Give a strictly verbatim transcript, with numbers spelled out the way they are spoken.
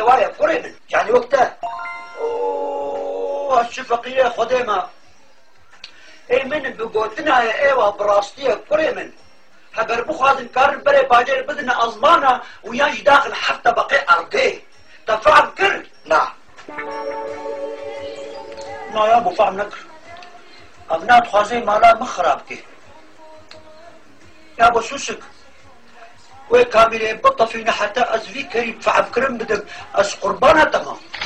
وايا كوري من يعني وقتها اوه هالشفقية خديمة اي من بقوتنا يا ايوه براستية كوري من هقر بخواد كار بري باجر بدنا ازمانة وياش داخل حتى بقي ارضيه تفعل كر لا ما يا ابو فهم نكر ابنات خوازي مالا مخرابكي يا ابو سوسك وي كاملين بطة فينا حتى ازفي كريم فعب كرم بدك از قربانة تمام